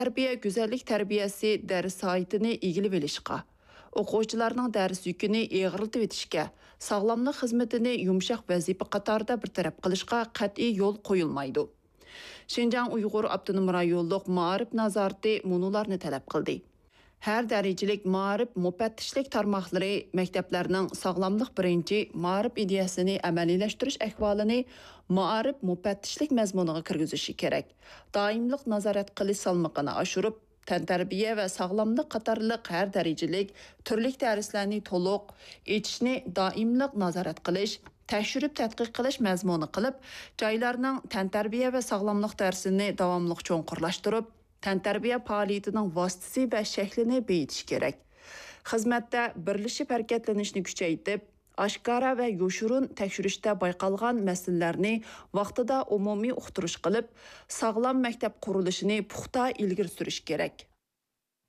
Tərbiyə, güzəllik tərbiyəsi dərs saytını ilgili bilişqa, o'quvchilarning dərs yükünü eğriltib etishga, sağlamlıq xizmetini yumshaq vazifa qatorida bir taraf qilishga qat'iy yo'l qo'yilmaydi. Şinjan Uyg'ur Abdunum rayonluq ma'rif nazorati munularni talab qildi. Her derecelik ma'rif müfəttişlik tarmaqları məktəblərinin sağlamlıq birinci ma'rif ideyasını əməliləşdiriş əhvalını ma'rif müfəttişlik məzmununa kirgizishi kerak. Daimlik nazaret qilish salmaqını aşırıb, təntarbiyə və sağlamlıq qatarlıq hər derecelik türlük dərslərini toluq, etishni daimlik nazaret qilish, təşrib tədqiq qilish məzmunu qilib, joylarning təntarbiyə və sağlamlıq dərsini davamlıq çoğunqurlaşdırıb, təntarbiyə fəaliyyətinin vasitəsi və şəklini beyitiş kerak. Xizmətdə birləşib hərəkətlənishni küçəytib, aşkara və yoşurun təkşürüşdə bayqalğan məsələlərni vaxtida umumi uqtırış qılıb, sağlam məktəb quruluşunu puxta ilgir sürüş kerak.